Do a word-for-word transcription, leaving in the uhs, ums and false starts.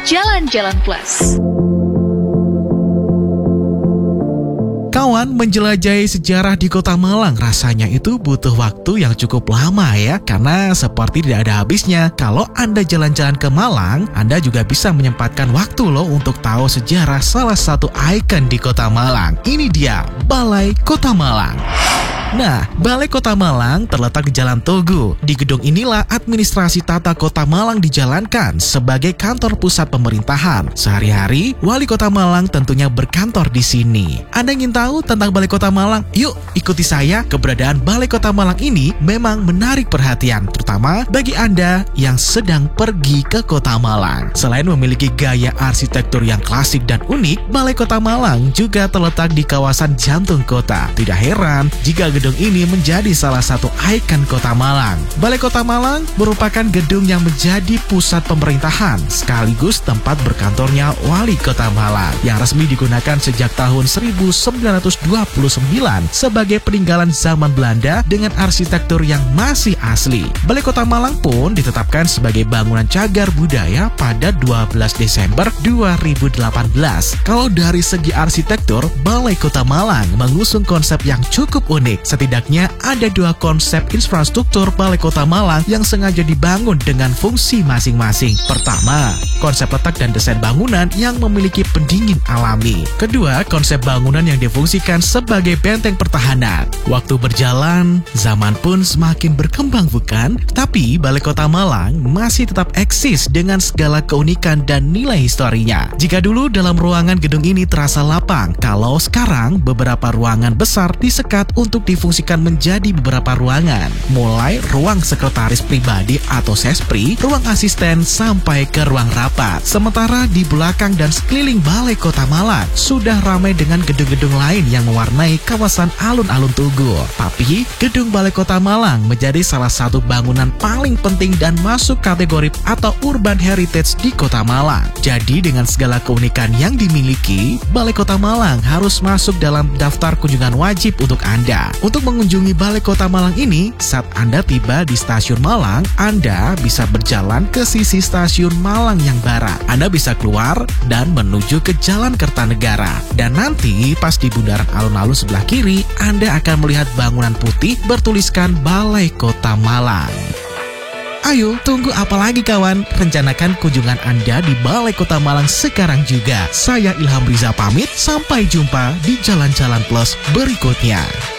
Jalan-Jalan Plus. Kawan, menjelajahi sejarah di Kota Malang rasanya itu butuh waktu yang cukup lama ya, karena seperti tidak ada habisnya. Kalau Anda jalan-jalan ke Malang, Anda juga bisa menyempatkan waktu loh untuk tahu sejarah salah satu ikon di Kota Malang. Ini dia, Balai Kota Malang. Nah, Balai Kota Malang terletak di Jalan Tugu. Di gedung inilah administrasi tata Kota Malang dijalankan sebagai kantor pusat pemerintahan. Sehari-hari, Wali Kota Malang tentunya berkantor di sini. Anda ingin tahu tentang Balai Kota Malang? Yuk, ikuti saya. Keberadaan Balai Kota Malang ini memang menarik perhatian, terutama bagi Anda yang sedang pergi ke Kota Malang. Selain memiliki gaya arsitektur yang klasik dan unik, Balai Kota Malang juga terletak di kawasan jantung kota. Tidak heran jika gedung ini menjadi salah satu ikon Kota Malang. Balai Kota Malang merupakan gedung yang menjadi pusat pemerintahan sekaligus tempat berkantornya Wali Kota Malang yang resmi digunakan sejak tahun seribu sembilan ratus dua puluh sembilan sebagai peninggalan zaman Belanda dengan arsitektur yang masih asli. Balai Kota Malang pun ditetapkan sebagai bangunan cagar budaya pada dua belas Desember dua ribu delapan belas. Kalau dari segi arsitektur, Balai Kota Malang mengusung konsep yang cukup unik. Setidaknya ada dua konsep infrastruktur Balai Kota Malang yang sengaja dibangun dengan fungsi masing-masing. Pertama, konsep letak dan desain bangunan yang memiliki pendingin alami. Kedua, konsep bangunan yang difungsikan sebagai benteng pertahanan. Waktu berjalan, zaman pun semakin berkembang bukan? Tapi Balai Kota Malang masih tetap eksis dengan segala keunikan dan nilai historinya. Jika dulu dalam ruangan gedung ini terasa lapang, kalau sekarang beberapa ruangan besar disekat untuk difungsikan menjadi beberapa ruangan, mulai ruang sekretaris pribadi atau sespri, ruang asisten, sampai ke ruang rapat. Sementara di belakang dan sekeliling Balai Kota Malang sudah ramai dengan gedung-gedung lain yang mewarnai kawasan alun-alun Tugu. Tapi gedung Balai Kota Malang menjadi salah satu bangunan paling penting dan masuk kategori atau urban heritage di Kota Malang. Jadi dengan segala keunikan yang dimiliki, Balai Kota Malang harus masuk dalam daftar kunjungan wajib untuk Anda. Untuk mengunjungi Balai Kota Malang ini, saat Anda tiba di Stasiun Malang, Anda bisa berjalan ke sisi Stasiun Malang yang barat. Anda bisa keluar dan menuju ke Jalan Kertanegara. Dan nanti pas di bundaran alun-alun sebelah kiri, Anda akan melihat bangunan putih bertuliskan Balai Kota Malang. Ayo, tunggu apa lagi kawan? Rencanakan kunjungan Anda di Balai Kota Malang sekarang juga. Saya Ilham Riza pamit, sampai jumpa di Jalan-Jalan Plus berikutnya.